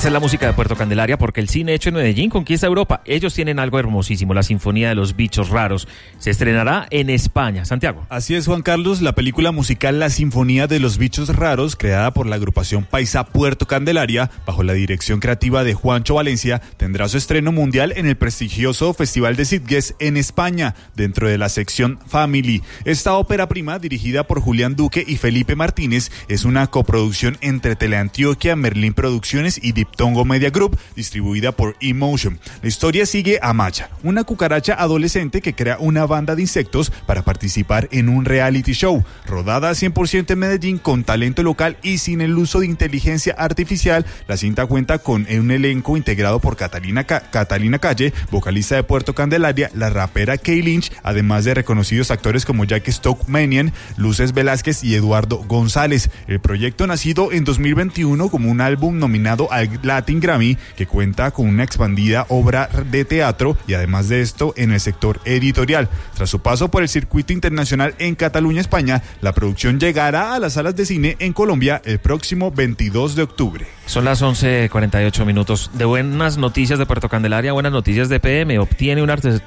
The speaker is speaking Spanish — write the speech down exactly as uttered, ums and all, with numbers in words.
Esta es la música de Puerto Candelaria, porque el cine hecho en Medellín conquista Europa. Ellos tienen algo hermosísimo, la Sinfonía de los Bichos Raros. Se estrenará en España. Santiago. Así es, Juan Carlos. La película musical La Sinfonía de los Bichos Raros, creada por la agrupación paisa Puerto Candelaria, bajo la dirección creativa de Juancho Valencia, tendrá su estreno mundial en el prestigioso Festival de Sitges en España, dentro de la sección Family. Esta ópera prima, dirigida por Julián Duque y Felipe Martínez, es una coproducción entre Teleantioquia, Merlín Producciones y Diptongo Media Group, distribuida por eMotion. La historia sigue a Macha, una cucaracha adolescente que crea una banda de insectos para participar en un reality show, rodada cien por ciento en Medellín con talento local y sin el uso de inteligencia artificial. La cinta cuenta con un elenco integrado por Catalina, Ca- Catalina Calle, vocalista de Puerto Candelaria, la rapera Kay Lynch, además de reconocidos actores como Jack Stokmanian, Luces Velázquez y Eduardo González. El proyecto, nacido en dos mil veintiuno como un álbum nominado al Latin Grammy, que cuenta con una expandida obra de teatro y además de esto en el sector editorial. Tras su paso por el circuito internacional en Cataluña, España, la producción llegará a las salas de cine en Colombia el próximo veintidós de octubre. Son las once cuarenta y ocho minutos. De buenas noticias de Puerto Candelaria, buenas noticias de P M. Obtiene un artes